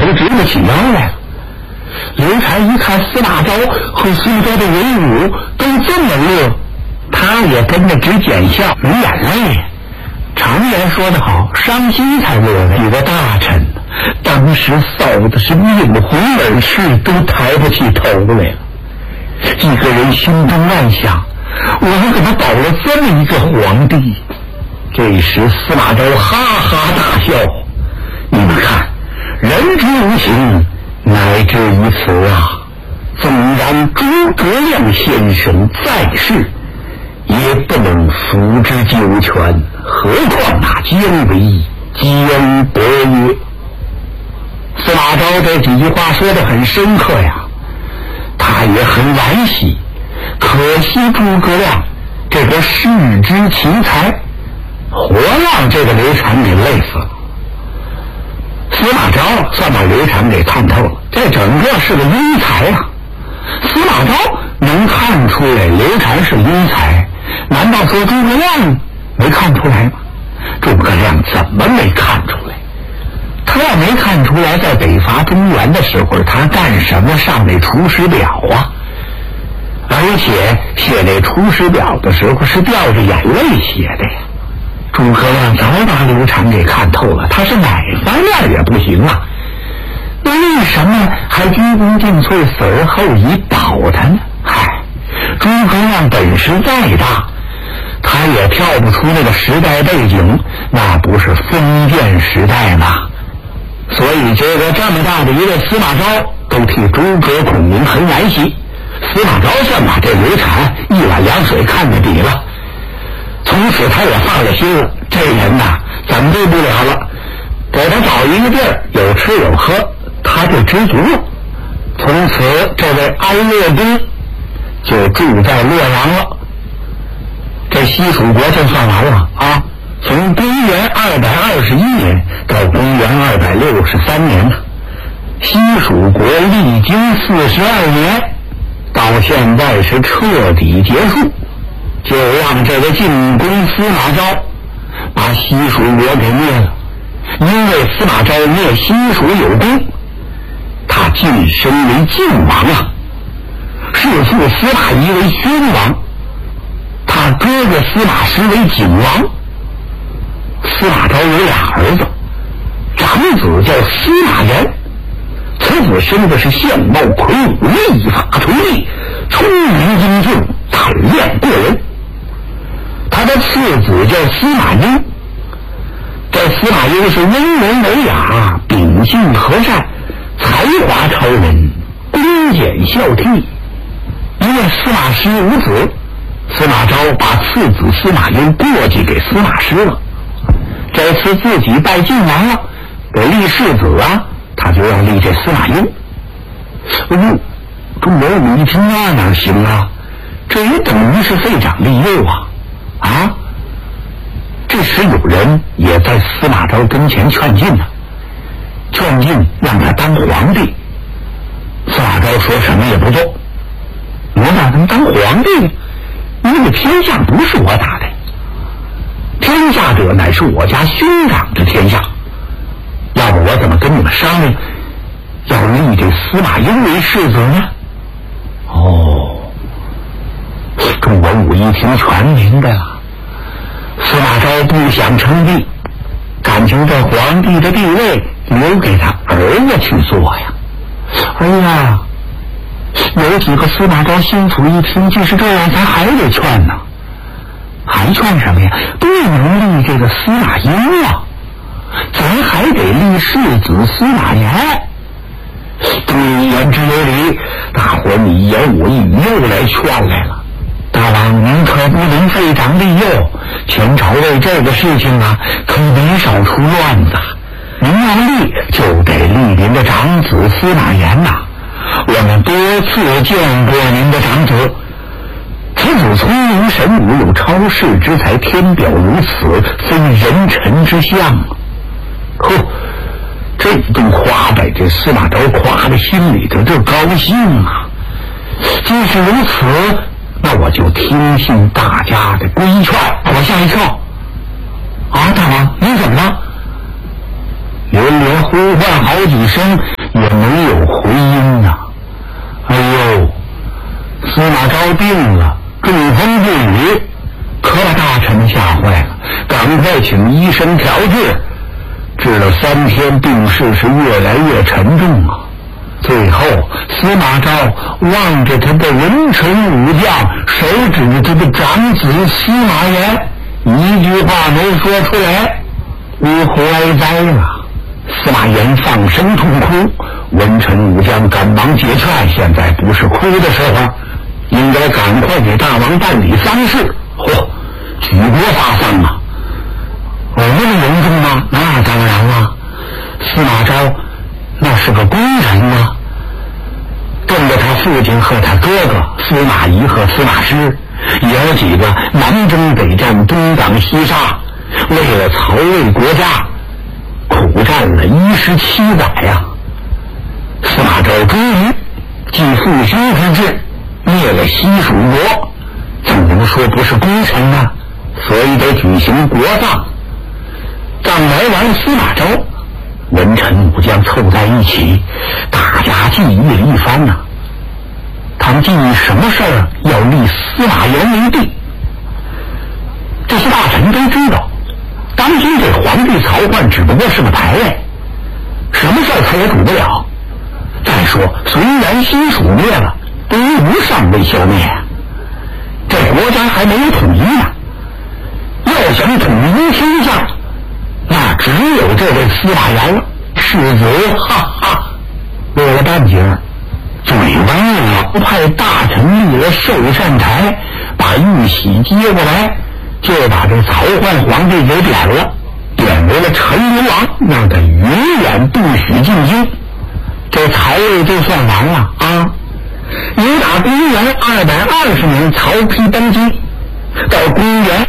都直不起腰来了。刘禅一看司马昭和苏州的文武都这么乐，他也跟着直奸笑，流眼泪。常言说得好，伤心才乐的。几个大臣当时臊的是面红耳赤，都抬不起头来了。几个人心中暗想，我们怎么保了这么一个皇帝？这时司马昭哈哈大笑，你们看，人之无情乃至于此啊！纵然诸葛亮先生在世，也不能服之九泉，何况那姜维、姜伯约。司马昭这几句话说得很深刻呀，他也很惋惜，可惜诸葛亮这个世之奇才，活让这个刘禅给累死了。司马昭算把刘禅给看透了，这整个是个英才啊。司马昭能看出来刘禅是英才，难道说诸葛亮没看出来吗？诸葛亮怎么没看出来？他要没看出来，在北伐中原的时候，他干什么上那《出师表》啊？而且写那《出师表》的时候是掉着眼泪写的呀。诸葛亮早把刘禅给看透了，他是哪方面也不行啊，那为什么还鞠躬尽瘁，死而后已保他呢？嗨，诸葛亮本事再大，他也跳不出那个时代背景，那不是封建时代吗？所以这个这么大的一个司马昭都替诸葛孔明很惋惜。司马昭算把这刘禅一碗凉水看得底了，从此他也放了心了，这人呐咱对不了了，给他找一个地儿有吃有喝，他就知足了。从此这位安乐公就住在洛阳了。这西蜀国就算完了啊！从公元221年到公元263年呢，西蜀国历经42年，到现在是彻底结束，就让这个晋公司马昭把西蜀国给灭了。因为司马昭灭西蜀有功，他晋升为晋王啊，是父司马懿为宣王，他哥哥司马师为景王。司马昭有俩儿子，长子叫司马炎，此子生的是相貌魁梧，力法垂立，聪明英俊，胆量过人。他的次子叫司马雍，这司马雍是温文尔雅，秉性和善，才华超人，恭俭孝悌。因为司马师无子，司马昭把次子司马雍过继给司马师了。这次自己拜晋王了，得立世子啊，他就要立这司马雍。中国武一听那哪行啊？这也等于是废长立幼啊！这时有人也在司马昭跟前劝进呢，劝进让他当皇帝。司马昭说什么也不做，我哪能当皇帝呢？因为天下不是我打的，天下者乃是我家兄长的天下，要不我怎么跟你们商量要立这司马雍为世子呢？众文武一听全明白了，司马昭不想称帝，感情这皇帝的地位留给他儿子去做呀。哎呀，有几个司马昭心腹一听就是这样，咱还得劝呢。还劝什么呀？不能立这个司马懿啊，咱还得立世子司马炎。言之有理，大伙你言我一语，又来劝来了。大王您可不能废长立幼，前朝为这个事情啊可没少出乱子。您要立就得立您的长子司马炎呐，我们多次见过您的长子，此子聪明神武，有超世之才，天表如此，非人臣之相啊！这一顿夸摆，这司马昭夸的心里头就高兴啊。既是如此，那我就听信大家的规劝。我吓一跳啊！大王您怎么了？连连呼唤好几声， 也没有回音呐。哎呦，司马昭病了，中风不语，可把大臣吓坏了，赶快请医生调治。治了3天，病势是越来越沉重啊。最后，司马昭望着他的文臣武将，手指着的长子司马炎，一句话没说出来，呜呼哀哉了。司马炎放声痛哭，文臣武将赶忙解劝，现在不是哭的时候，应该赶快给大王办理丧事。嚯，举国发丧啊！那么严重吗？那当然了。司马昭那是个功臣啊，跟着他父亲和他哥哥司马懿和司马师爷儿几个南征北战，东挡西杀，为了曹魏国家苦战了17载呀。司马昭终于继复兴之志，灭了西蜀国，怎能说不是功臣呢？所以得举行国葬。葬来完司马昭，文臣武将凑在一起，大家记忆了一番呐。他们记忆什么事儿要立司马炎为帝。这些大臣都知道，当今这皇帝曹奂只不过是个牌位，什么事儿他也主不了。再说，虽然西蜀灭了，东吴尚未消灭，这国家还没有统一呢。要想统一天下，那只有这位司马炎了。世子哈哈乐了半截，嘴歪了，派大臣立了寿善台，把玉玺接过来，就把这曹奂皇帝给贬了，贬为了陈留王，让他永远不许进京。这曹魏就算完了啊！你打公元220年曹丕登基，到公元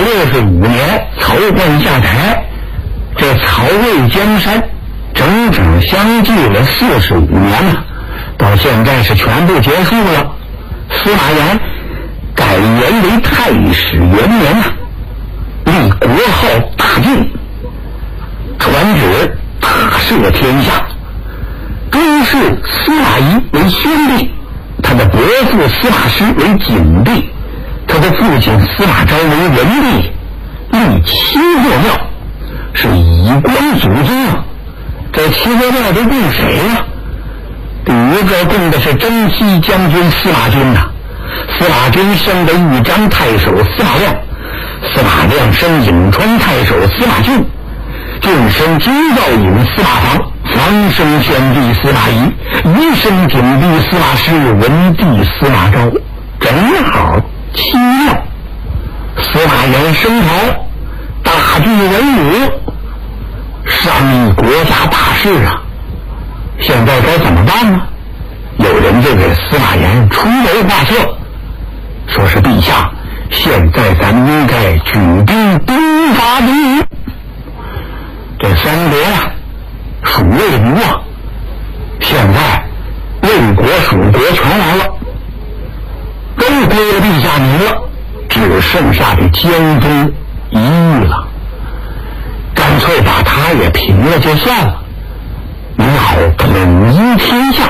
265年曹奂下台，这曹魏江山整整相继了45年了，到现在是全部结束了。司马炎改元为太史元年啊，立国号大晋，传旨大赦天下，尊谥司马懿为宣帝，他的伯父司马师为景帝，他的父亲司马昭为文帝，立7座庙，是以光祖宗啊。这7座庙都供谁呀？第一个供的是征西将军司马均呐。司马均生的豫章太守司马亮，司马亮生颍川太守司马俊，俊生京兆尹司马防，防生宣帝司马懿，懿生景帝司马师，文帝司马昭，正好7庙。司马炎升朝，大具文武，商议国家大事啊。现在该怎么办呢？有人就给司马炎出谋划策，说是陛下，现在咱们应该举兵东伐东吴。这3国呀，蜀魏吴啊，现在魏国蜀国全来了，都归了陛下您了，只剩下这江东一隅了，干脆把他也平了就算了，您好统一天下。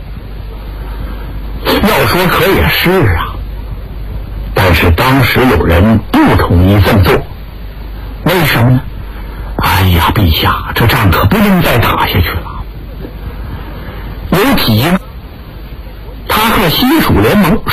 要说可也是啊，但是当时有人不同意这么做，为什么呢？哎呀，陛下，这仗可不能再打下去了。有几呢？他和西蜀联盟